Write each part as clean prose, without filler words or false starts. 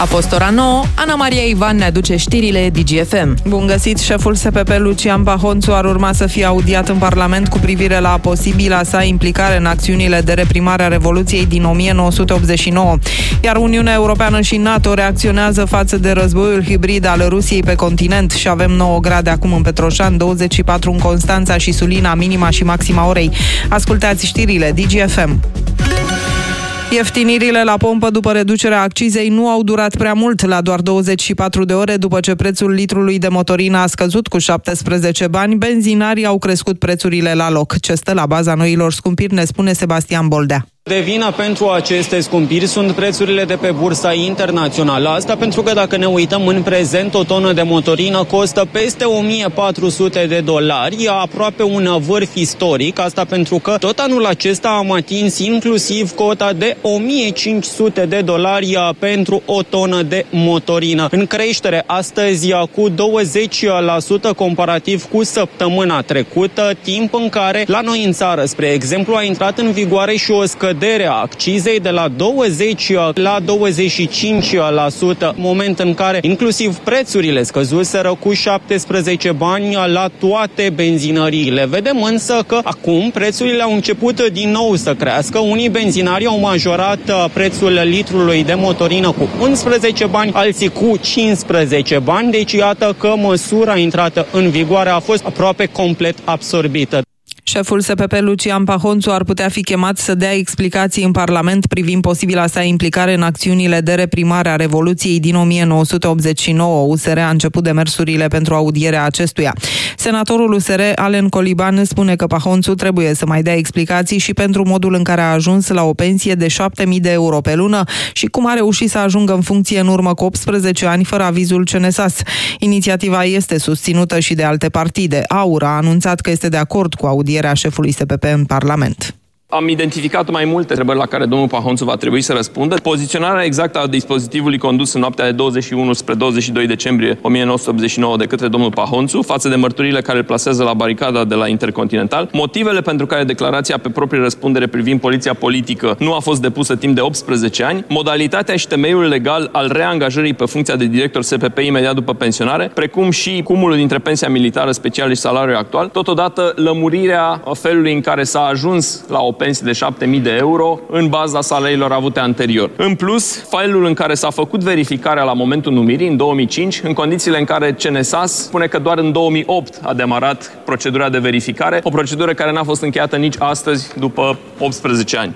A fost ora 9, Ana Maria Ivan ne aduce știrile DGFM. Bun găsit, șeful SPP Lucian Pahonțu ar urma să fie audiat în Parlament cu privire la posibila sa implicare în acțiunile de reprimare a Revoluției din 1989. Iar Uniunea Europeană și NATO reacționează față de războiul hibrid al Rusiei pe continent și avem 9 grade acum în Petroșani, 24 în Constanța și Sulina, minima și maxima orei. Ascultați știrile DGFM. Ieftinirile la pompă după reducerea accizei nu au durat prea mult, la doar 24 de ore după ce prețul litrului de motorină a scăzut cu 17 bani, benzinarii au crescut prețurile la loc. Ce stă la baza noilor scumpiri, ne spune Sebastian Boldea. De vină pentru aceste scumpiri sunt prețurile de pe bursa internațională. Asta pentru că dacă ne uităm în prezent, o tonă de motorină costă peste $1.400, aproape un vârf istoric. Asta pentru că tot anul acesta am atins inclusiv cota de $1.500 pentru o tonă de motorină. În creștere astăzi cu 20% comparativ cu săptămâna trecută, timp în care la noi în țară, spre exemplu, a intrat în vigoare și o scăderea accizei de la 20 la 25%, moment în care inclusiv prețurile scăzuseră cu 17 bani la toate benzinăriile. Vedem însă că acum prețurile au început din nou să crească. Unii benzinari au majorat prețul litrului de motorină cu 11 bani, alții cu 15 bani, deci iată că măsura intrată în vigoare a fost aproape complet absorbită. Șeful SPP Lucian Pahonțu ar putea fi chemat să dea explicații în Parlament privind posibila sa implicare în acțiunile de reprimare a Revoluției din 1989. USR a început demersurile pentru audierea acestuia. Senatorul USR, Alen Coliban, spune că Pahonțu trebuie să mai dea explicații și pentru modul în care a ajuns la o pensie de 7.000 de euro pe lună și cum a reușit să ajungă în funcție în urmă cu 18 ani fără avizul CNSAS. Inițiativa este susținută și de alte partide. AUR a anunțat că este de acord cu audierea șefului SPP în Parlament. Am identificat mai multe întrebări la care domnul Pahonțu va trebui să răspundă. Poziționarea exactă a dispozitivului condus în noaptea de 21 spre 22 decembrie 1989 de către domnul Pahonțu, față de mărturile care îl plasează la baricada de la Intercontinental, motivele pentru care declarația pe proprie răspundere privind poliția politică nu a fost depusă timp de 18 ani, modalitatea și temeiul legal al reangajării pe funcția de director SPP imediat după pensionare, precum și cumulul dintre pensia militară specială și salariul actual, totodată lămurirea felului în care s-a ajuns la o pensie de 7.000 de euro în baza salariilor avute anterior. În plus, failul în care s-a făcut verificarea la momentul numirii, în 2005, în condițiile în care CNSAS spune că doar în 2008 a demarat procedura de verificare, o procedură care n-a fost încheiată nici astăzi, după 18 ani.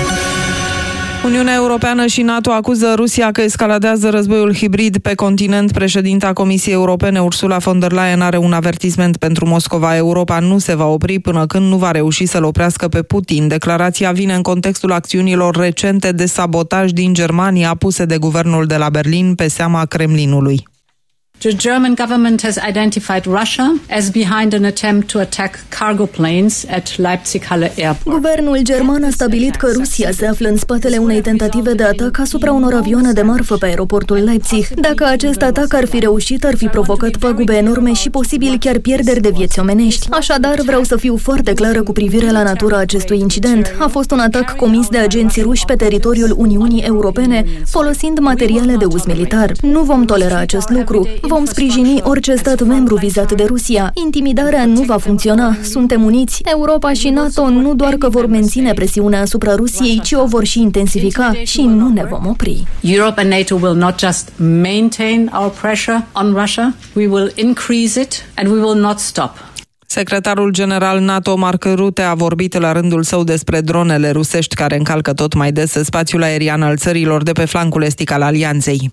Uniunea Europeană și NATO acuză Rusia că escaladează războiul hibrid pe continent. Președinta Comisiei Europene, Ursula von der Leyen, are un avertisment pentru Moscova. Europa nu se va opri până când nu va reuși să-l oprească pe Putin. Declarația vine în contextul acțiunilor recente de sabotaj din Germania puse de guvernul de la Berlin pe seama Kremlinului. The German government has identified Russia as behind an attempt to attack cargo planes at Leipzig-Halle Airport. Guvernul german a stabilit că Rusia se află în spatele unei tentative de atac asupra unor avioane de marfă pe aeroportul Leipzig. Dacă acest atac ar fi reușit, ar fi provocat pagube enorme și posibil chiar pierderi de vieți omenești. Așadar, vreau să fiu foarte clară cu privire la natura acestui incident. A fost un atac comis de agenții ruși pe teritoriul Uniunii Europene, folosind materiale de uz militar. Nu vom tolera acest lucru. Vom sprijini orice stat membru vizat de Rusia. Intimidarea nu va funcționa. Suntem uniți. Europa și NATO nu doar că vor menține presiunea asupra Rusiei, ci o vor și intensifica și nu ne vom opri. Europe and NATO will not just maintain our pressure on Russia, we will increase it and we will not stop. Secretarul general NATO, Mark Rutte, a vorbit la rândul său despre dronele rusești care încalcă tot mai des spațiul aerian al țărilor de pe flancul estic al alianței.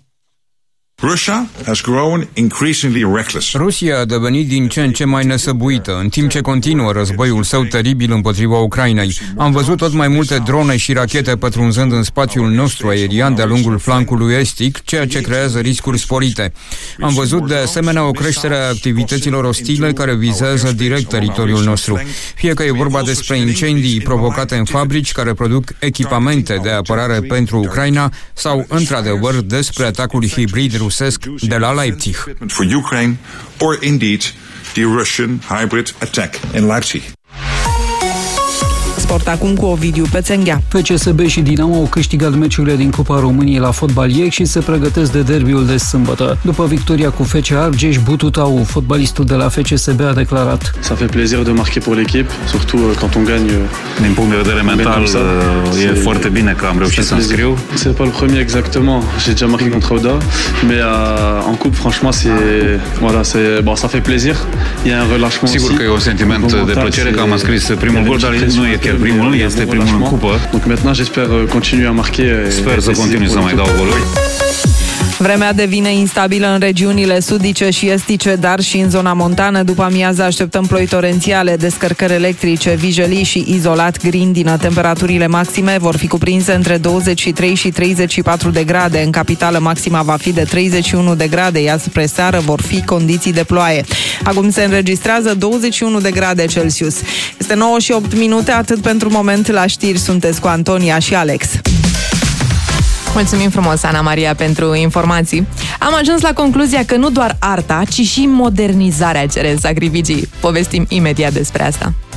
Rusia a devenit din ce în ce mai nesăbuită, în timp ce continuă războiul său teribil împotriva Ucrainei. Am văzut tot mai multe drone și rachete pătrunzând în spațiul nostru aerian de-a lungul flancului estic, ceea ce creează riscuri sporite. Am văzut de asemenea o creștere a activităților ostile care vizează direct teritoriul nostru. Fie că e vorba despre incendii provocate în fabrici care produc echipamente de apărare pentru Ucraina sau, într-adevăr, despre atacul hibrid rusesc de la Leipzig. sport acum cu Ovidiu Pețenghea. FCSB și Dinamo au câștigat meciurile din Cupa României la fotbal ieri și se pregătesc de derbiul de sâmbătă. După victoria cu FC Argeș, Bututau, fotbalistul de la FCSB, a declarat: Ça fait plaisir de marquer pour l'équipe, surtout quand on gagne. Din punct de vedere mental, e foarte bine că am reușit să înscriu. C'est pas le premier exactement, j'ai déjà marqué contre Auda, mais en coupe franchement ça fait plaisir. Il y a un relâchement. Sigur că e un sentiment de plăcere că am înscris primul gol, dar nu e chiar primul, este primul în cupă. Donc maintenant j'espère continuer à marquer. Sper să continui să mai dau goluri. Vremea devine instabilă în regiunile sudice și estice, dar și în zona montană. După amiază așteptăm ploi torențiale, descărcări electrice, vijelii și izolat grindină. Temperaturile maxime vor fi cuprinse între 23 și 34 de grade. În capitală maxima va fi de 31 de grade, iar spre seară vor fi condiții de ploaie. Acum se înregistrează 21 de grade Celsius. Este 9 și 8 minute, atât pentru moment. La știri sunteți cu Antonia și Alex. Mulțumim frumos, Ana Maria, pentru informații. Am ajuns la concluzia că nu doar arta, ci și modernizarea cere sacrificii. Povestim imediat despre asta.